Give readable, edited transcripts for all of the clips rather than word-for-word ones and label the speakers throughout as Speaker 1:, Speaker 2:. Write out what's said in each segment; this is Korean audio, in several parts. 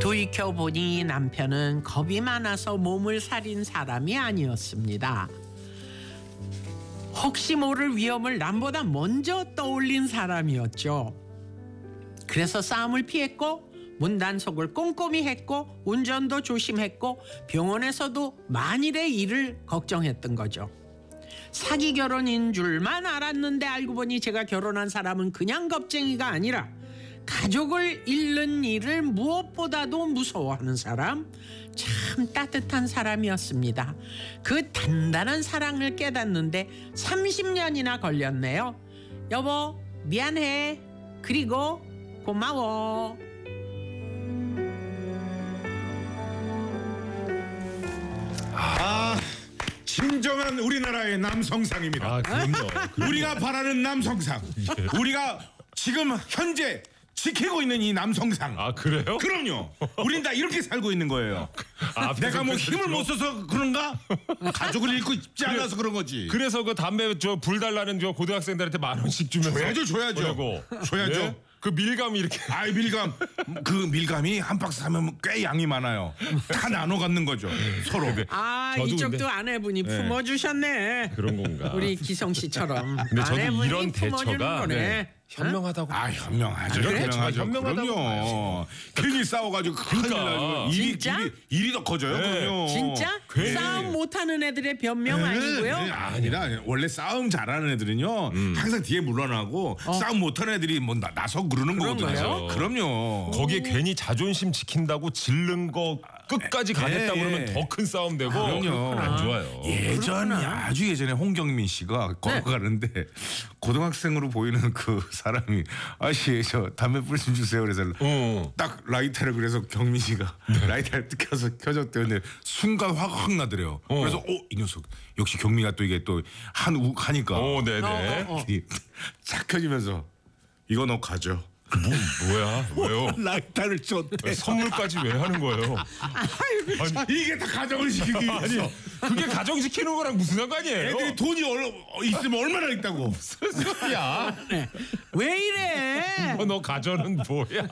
Speaker 1: 돌이켜보니 남편은 겁이 많아서 몸을 사린 사람이 아니었습니다. 혹시 모를 위험을 남보다 먼저 떠올린 사람이었죠. 그래서 싸움을 피했고 문단속을 꼼꼼히 했고 운전도 조심했고 병원에서도 만일의 일을 걱정했던 거죠. 사기 결혼인 줄만 알았는데 알고 보니 제가 결혼한 사람은 그냥 겁쟁이가 아니라 가족을 잃는 일을 무엇보다도 무서워하는 사람, 참 따뜻한 사람이었습니다. 그 단단한 사랑을 깨닫는데 30년이나 걸렸네요. 여보, 미안해. 그리고 고마워.
Speaker 2: 진정한 우리나라의 남성상입니다.
Speaker 3: 아, 그럼요.
Speaker 2: 우리가 바라는 남성상. 우리가 지금 현재 지키고 있는 이 남성상.
Speaker 3: 아, 그래요?
Speaker 2: 그럼요. 우린 다 이렇게 살고 있는 거예요. 내가 뭐 힘을 못 써서 그런가? 가족을 잃고 싶지 않아서 그런 거지.
Speaker 3: 그래서 그 담배 불 달라는 고등학생들한테 10,000원씩 주면서
Speaker 2: 줘야죠.
Speaker 3: 그러고.
Speaker 2: 줘야죠.
Speaker 3: 예? 그 밀감이 이렇게.
Speaker 2: 아이 밀감. 그 밀감이 한 박스 사면 꽤 양이 많아요. 다 나눠 갖는 거죠. 서로.
Speaker 1: 아,
Speaker 3: 저도
Speaker 1: 이쪽도
Speaker 3: 근데-
Speaker 1: 아내분이 품어주셨네.
Speaker 3: 그런 건가.
Speaker 1: 우리 기성 씨처럼.
Speaker 3: 근데 저도
Speaker 1: 아내분이
Speaker 3: 이런
Speaker 1: 품어주는
Speaker 3: 대처가
Speaker 1: 거네.
Speaker 3: 현명하다고.
Speaker 2: 현명하죠.
Speaker 3: 그래?
Speaker 2: 현명하죠.
Speaker 3: 현명하다고
Speaker 2: 그럼요. 괜히 싸워가지고
Speaker 3: 그러니까.
Speaker 1: 진짜?
Speaker 2: 일이 더 커져요.
Speaker 3: 네.
Speaker 2: 그럼요.
Speaker 1: 진짜?
Speaker 3: 괜히.
Speaker 1: 싸움 못하는 애들의 변명 아니고요?
Speaker 2: 아니라 원래 싸움 잘하는 애들은요 항상 뒤에 물러나고 싸움 못하는 애들이 뭐 나서 그러는
Speaker 1: 그런
Speaker 2: 거거든요.
Speaker 1: 거예요?
Speaker 2: 그럼요.
Speaker 3: 거기에 괜히 자존심 지킨다고 질른 거 끝까지 가겠다
Speaker 2: 예.
Speaker 3: 그러면 더 큰 싸움 되고.
Speaker 2: 그럼요.
Speaker 3: 안 좋아요.
Speaker 2: 아주 예전에 홍경민 씨가 걸어가는데 고등학생으로 보이는 그 사람이 아씨 저 담배 불 좀 주세요 그래서 딱 라이터를 그래서 경민 씨가 라이터를 뜯 켜서 켜줬대요. 순간 화가 확 나더래요. 그래서 이 녀석 역시 경민이가 또 이게 또 하니까
Speaker 3: 네네.
Speaker 2: 쫙 켜지면서 이거 너 가져.
Speaker 3: 뭐야? 왜요?
Speaker 2: 라이터를 줬대.
Speaker 3: 선물까지 왜 하는 거예요?
Speaker 2: 이게 다 가정을 시키기 위해서.
Speaker 3: 그게 가정시키는 거랑 무슨 상관이에요?
Speaker 2: 애들이 돈이 있으면 얼마나 있다고.
Speaker 3: 야,
Speaker 1: 왜 이래?
Speaker 3: 너 가져는 뭐야?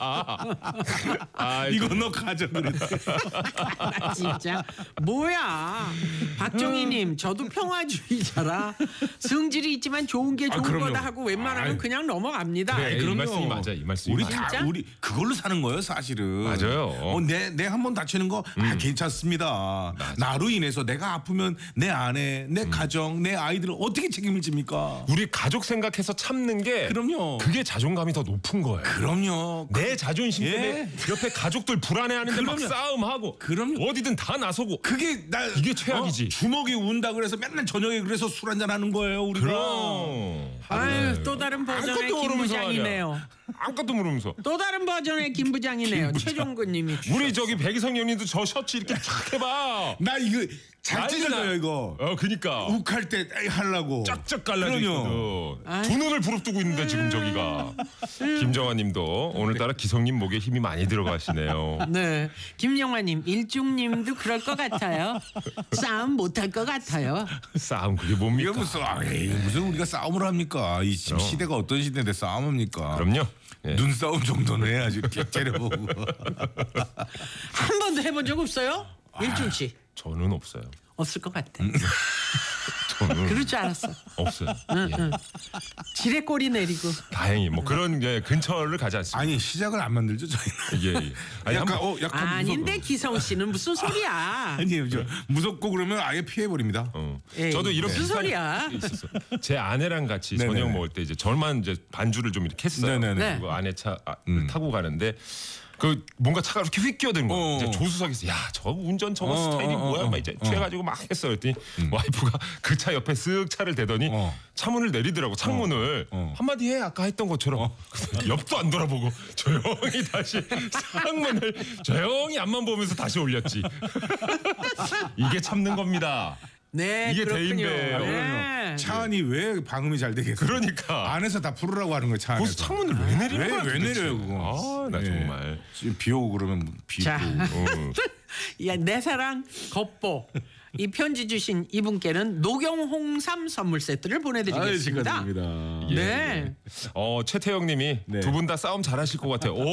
Speaker 2: 이거 너 가져 그랬대.
Speaker 1: 아, 진짜 뭐야? 박종희님, 저도 평화주의자라 성질이 있지만 좋은 게 좋은
Speaker 2: 그럼요.
Speaker 1: 거다 하고 웬만하면
Speaker 2: 아이.
Speaker 1: 그냥 넘어갑니다.
Speaker 3: 그래. 이
Speaker 2: 그럼요.
Speaker 3: 말씀이 맞아, 이 말씀이
Speaker 2: 우리
Speaker 3: 맞아.
Speaker 2: 다 우리 그걸로 사는 거예요, 사실은.
Speaker 3: 맞아요.
Speaker 2: 내 한 번 다치는 거 괜찮습니다. 나로 인해서 내가 아프면 내 아내, 내 가정, 내 아이들을 어떻게 책임을 집니까?
Speaker 3: 우리 가족 생각해서 참는 게
Speaker 2: 그럼요.
Speaker 3: 그게 자존감이 더 높은 거예요.
Speaker 2: 그럼요.
Speaker 3: 내 자존심
Speaker 2: 예.
Speaker 3: 때문에 옆에 가족들 불안해하는데 막
Speaker 2: 그럼요.
Speaker 3: 싸움하고
Speaker 2: 그럼요.
Speaker 3: 어디든 다 나서고
Speaker 2: 그게
Speaker 3: 이게 최악이지.
Speaker 2: 주먹이 운다 그래서 맨날 저녁에 그래서 술 한잔 하는 거예요, 우리가.
Speaker 3: 그럼
Speaker 1: 아유, 또 다른 버전의
Speaker 3: 아무것도
Speaker 1: 김
Speaker 3: 모르면서
Speaker 1: 부장이네요.
Speaker 3: 아무것도 모르면서
Speaker 1: 또 다른 버전의 김 부장이네요. 최종근님이.
Speaker 3: 우리 저기 백이성 연인도 저 셔츠 이렇게 쫙 해봐.
Speaker 2: 나 이거 잘
Speaker 3: 난리
Speaker 2: 찢어져요,
Speaker 3: 나.
Speaker 2: 이거.
Speaker 3: 그니까
Speaker 2: 욱할 때 하려고.
Speaker 3: 쫙쫙 갈라져
Speaker 2: 그럼요.
Speaker 3: 있거든. 두 눈을 부릅뜨고 있는데 지금 저기가. 김정아님도 오늘따라 기성님 목에 힘이 많이 들어가시네요.
Speaker 1: 네, 김영화님, 일중님도 그럴 것 같아요. 싸움 못할 것 같아요.
Speaker 3: 싸움 그게 뭡니까?
Speaker 2: 이거 무슨 우리가 싸움을 합니까? 이 지금 시대가 어떤 시대인데 싸움합니까?
Speaker 3: 그럼요. 예.
Speaker 2: 눈싸움 정도는 해야지. 째려보고.
Speaker 1: 한 번도 해본 적 없어요? 일중 씨
Speaker 3: 저는 없어요.
Speaker 1: 없을 것 같아.
Speaker 3: 저는
Speaker 1: 그럴 줄 알았어.
Speaker 3: 없어요.
Speaker 1: 지레 꼬리 내리고.
Speaker 3: 다행히 뭐 그런 근처를 가지 않습니다.
Speaker 2: 아니 시작을 안 만들죠 저희는.
Speaker 3: 예. 아니,
Speaker 2: 약간
Speaker 1: 아닌데 기성 씨는 무슨 소리야?
Speaker 2: 아니에요. 무섭고 그러면 아예 피해 버립니다.
Speaker 1: 에이,
Speaker 3: 저도 이런
Speaker 1: 무슨
Speaker 3: 비슷한
Speaker 1: 소리야?
Speaker 3: 일이 있었어요. 제 아내랑 같이
Speaker 2: 네네네.
Speaker 3: 저녁 먹을 때 이제 저만 이제 반주를 좀 이렇게 했어요.
Speaker 2: 네네네.
Speaker 1: 네.
Speaker 3: 그리고 아내 차 타고 가는데 그 뭔가 차가 이렇게 휙 끼어드는 거예요. 이제 조수석에서 야 저 운전 저거 스타일이 뭐야 막 이제 취해가지고 막 했어요. 그랬더니 와이프가 그 차 옆에 쓱 차를 대더니 차문을 내리더라고. 창문을 한마디 해 아까 했던 것처럼 그래서 옆도 안 돌아보고 조용히 다시 창문을 조용히 앞만 보면서 다시 올렸지. 이게 참는 겁니다.
Speaker 1: 네,
Speaker 3: 이게
Speaker 1: 그렇군요.
Speaker 3: 대인배예요.
Speaker 1: 네.
Speaker 2: 차 안이 왜 방음이 잘 되겠어요?
Speaker 3: 그러니까.
Speaker 2: 안에서 다 풀으라고 하는 거야 차 안에서.
Speaker 3: 거기서 창문을 왜 내리는 거야?
Speaker 2: 왜
Speaker 3: 도대체?
Speaker 2: 내려요 그거?
Speaker 3: 아, 나
Speaker 2: 예.
Speaker 3: 정말.
Speaker 2: 지금 비 오고 그러면 비
Speaker 1: 자.
Speaker 2: 오고.
Speaker 1: 야, 내 사랑 겉보. 이 편지 주신 이분께는 녹용홍삼 선물 세트를 보내드리겠습니다.
Speaker 2: 축하드립니다.
Speaker 1: 네.
Speaker 3: 최태영 님이
Speaker 2: 네.
Speaker 3: 두 분 다 싸움 잘하실 것 같아요.